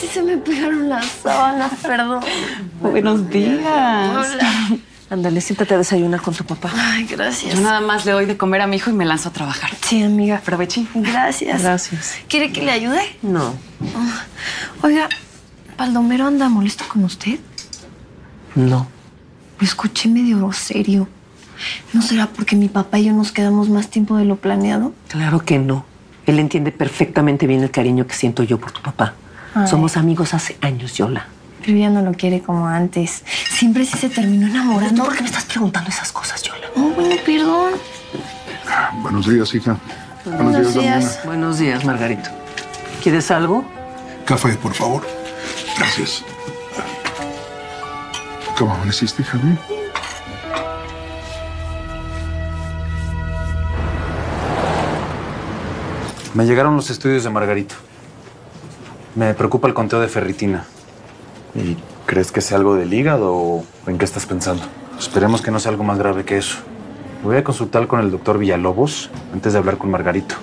sí se me pegaron las sábanas, perdón. Buenos días. Hola. Ándale, siéntate a desayunar con tu papá. Ay, gracias. Yo nada más le doy de comer a mi hijo y me lanzo a trabajar. Sí, amiga. Aproveche. Gracias. Gracias. ¿Quiere que le ayude? No. Oiga, ¿Baldomero anda molesto con usted? No. Lo escuché medio serio. ¿No será porque mi papá y yo nos quedamos más tiempo de lo planeado? Claro que no. Él entiende perfectamente bien el cariño que siento yo por tu papá. Ay. Somos amigos hace años, Yola. Pero ya no lo quiere como antes. Siempre sí se terminó enamorando. ¿Por qué me estás preguntando esas cosas, Yola? Oh, bueno, perdón. Buenos días, hija. Buenos días. Daniela. Buenos días, Margarito. ¿Quieres algo? Café, por favor. Gracias. ¿Cómo amaneciste, hija mía? Me llegaron los estudios de Margarito. Me preocupa el conteo de ferritina. ¿Y crees que sea algo del hígado o en qué estás pensando? Esperemos que no sea algo más grave que eso. Voy a consultar con el doctor Villalobos antes de hablar con Margarito.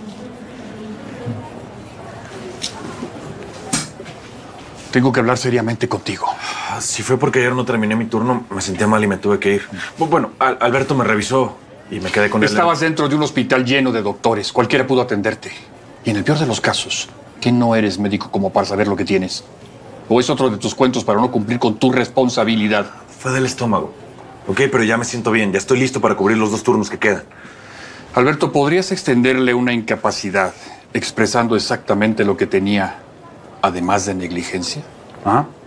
Tengo que hablar seriamente contigo. Si fue porque ayer no terminé mi turno, me sentía mal y me tuve que ir. Bueno, Alberto me revisó y me quedé con él. Estabas dentro de un hospital lleno de doctores. Cualquiera pudo atenderte. Y en el peor de los casos, ¿que no eres médico como para saber lo que tienes? ¿O es otro de tus cuentos para no cumplir con tu responsabilidad? Fue del estómago. Ok, pero ya me siento bien. Ya estoy listo para cubrir los 2 turnos que quedan. Alberto, ¿podrías extenderle una incapacidad expresando exactamente lo que tenía, además de negligencia? ¿Ah?